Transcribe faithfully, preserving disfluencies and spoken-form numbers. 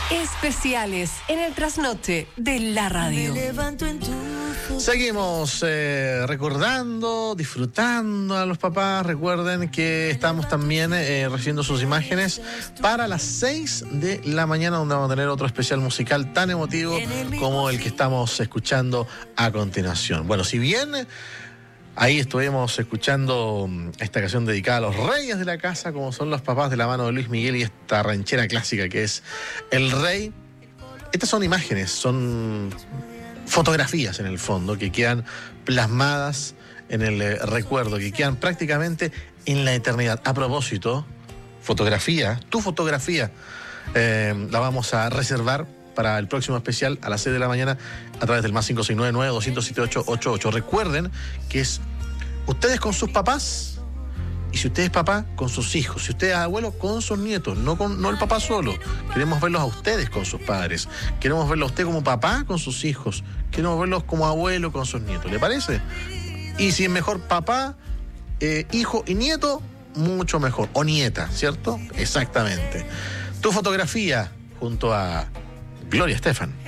Especiales en el trasnoche de la radio. Seguimos eh, recordando, disfrutando a los papás. Recuerden que estamos también eh, recibiendo sus imágenes para las seis de la mañana, donde vamos a tener otro especial musical tan emotivo como el que estamos escuchando a continuación. Bueno, si bien ahí estuvimos escuchando esta canción dedicada a los reyes de la casa, como son los papás, de la mano de Luis Miguel, y esta ranchera clásica que es El Rey. Estas son imágenes, son fotografías en el fondo, que quedan plasmadas en el eh, recuerdo, que quedan prácticamente en la eternidad. A propósito, fotografía, tu fotografía, eh, la vamos a reservar para el próximo especial a las seis de la mañana a través del más cinco seis nueve nueve, dos cero siete, ocho ocho ocho. Recuerden que es ustedes con sus papás, y si usted es papá, con sus hijos. Si usted es abuelo, con sus nietos, no, con, no el papá solo. Queremos verlos a ustedes con sus padres. Queremos verlo a usted como papá con sus hijos. Queremos verlos como abuelo con sus nietos. ¿Le parece? Y si es mejor papá, eh, hijo y nieto, mucho mejor. O nieta, ¿cierto? Exactamente. Tu fotografía junto a Gloria Estefan.